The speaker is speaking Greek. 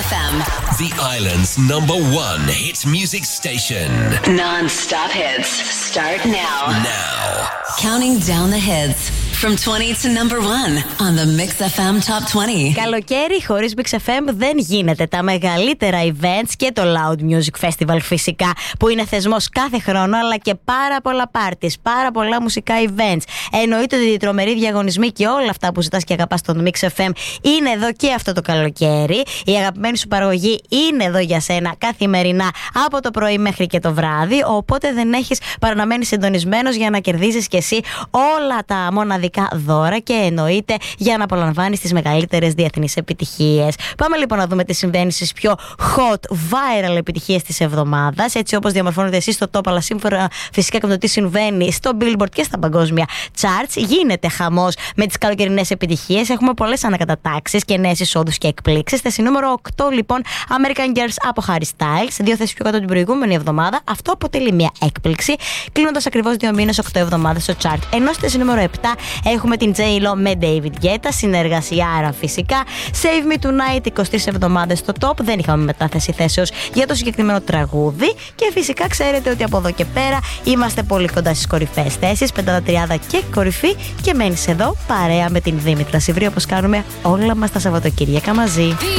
FM, the island's #1 hit music station. Non-stop hits start now. Now. Counting down the hits from 20 to #1 on the Mix FM Top 20. Καλοκαίρι χωρίς Mix FM δεν γίνεται. Τα μεγαλύτερα events και το Loud Music Festival φυσικά, που είναι θεσμός κάθε χρόνο, αλλά και πάρα πολλά parties, πάρα πολλά μουσικά events. Εννοείται ότι οι τρομεροί διαγωνισμοί και όλα αυτά που ζητάς και αγαπάς στον Mix FM είναι εδώ και αυτό το καλοκαίρι. Η αγαπημένη σου παραγωγή είναι εδώ για σένα καθημερινά από το πρωί μέχρι και το βράδυ. Οπότε δεν έχεις παρά να μένεις συντονισμένος για να κερδίζεις κι εσύ όλα τα μοναδικά δώρα και εννοείται για να απολαμβάνεις τις μεγαλύτερες διεθνείς επιτυχίες. Πάμε λοιπόν να δούμε τι συμβαίνει στις πιο hot viral επιτυχίες της εβδομάδας, έτσι όπως διαμορφώνονται εσείς στο top, αλλά σύμφωνα φυσικά και με το τι συμβαίνει στο Billboard και στα παγκόσμια charts. Γίνεται χαμός με τις καλοκαιρινές επιτυχίες. Έχουμε πολλές ανακατατάξεις και νέες εισόδους και εκπλήξεις. Θέση νούμερο 8 λοιπόν, American Girls από Harry Styles, 2 θέσεις πιο κάτω την προηγούμενη εβδομάδα. Αυτό αποτελεί μια έκπληξη, κλείνοντας ακριβώς 2 μήνες, 8 εβδομάδες στο chart. Ενώ στη θέση νούμερο 7 έχουμε την J-Lo με David Guetta, συνεργασία άρα φυσικά. Save Me Tonight, 23 εβδομάδες στο top. Δεν είχαμε μετάθεση θέσεως για το συγκεκριμένο τραγούδι. Και φυσικά ξέρετε ότι από εδώ και πέρα είμαστε πολύ κοντά στις κορυφαίες θέσεις, 50-30 και κορυφή. Και μένεις εδώ παρέα με την Δήμητρα Σιβρή, όπως κάνουμε όλα μας τα Σαββατοκύριακα μαζί.